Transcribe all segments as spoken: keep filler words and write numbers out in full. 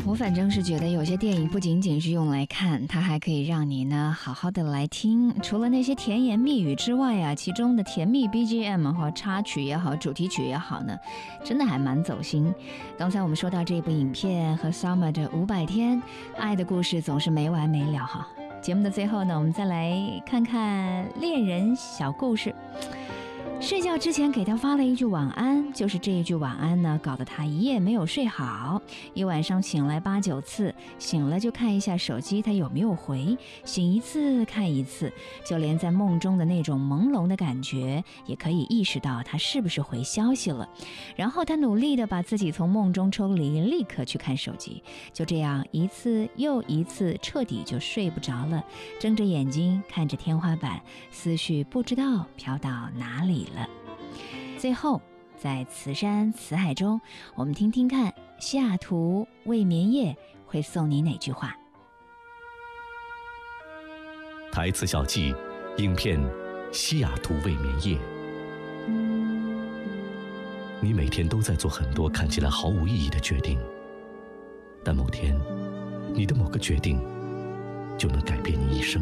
我反正是觉得有些电影不仅仅是用来看，它还可以让你呢好好的来听。除了那些甜言蜜语之外啊，其中的甜蜜 B G M 和插曲也好，主题曲也好呢，真的还蛮走心。刚才我们说到这部影片和 Summer 的五百天，爱的故事总是没完没了哈。节目的最后呢，我们再来看看恋人小故事。睡觉之前给他发了一句晚安，就是这一句晚安呢，搞得他一夜没有睡好，一晚上醒来八九次，醒了就看一下手机他有没有回，醒一次看一次，就连在梦中的那种朦胧的感觉也可以意识到他是不是回消息了。然后他努力的把自己从梦中抽离，立刻去看手机，就这样一次又一次，彻底就睡不着了，睁着眼睛看着天花板，思绪不知道飘到哪里了。最后在慈山慈海中，我们听听看西雅图未眠夜会送你哪句话。 台词小记，影片西雅图未眠夜。你每天都在做很多看起来毫无意义的决定，但某天你的某个决定就能改变你一生。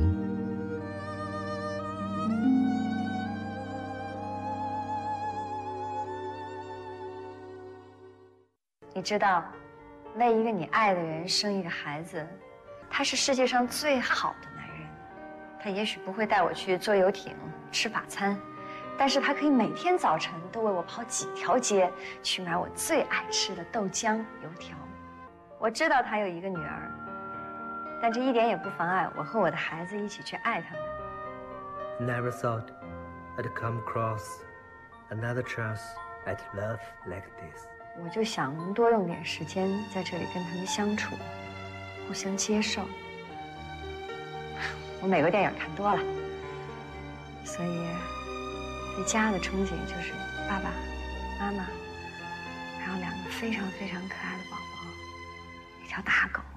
你知道，为一个你爱的人生一个孩子，他是世界上最好的男人。他也许不会带我去坐游艇、吃法餐，但是他可以每天早晨都为我跑几条街去买我最爱吃的豆浆、油条。我知道他有一个女儿，但这一点也不妨碍我和我的孩子一起去爱他们。 Never thought I'd come across another chance at love like this. 我就想能多用点时间在这里跟他们相处，互相接受。我美国电影看多了，所以对家的憧憬就是爸爸妈妈，还有两个非常非常可爱的宝宝，一条大狗。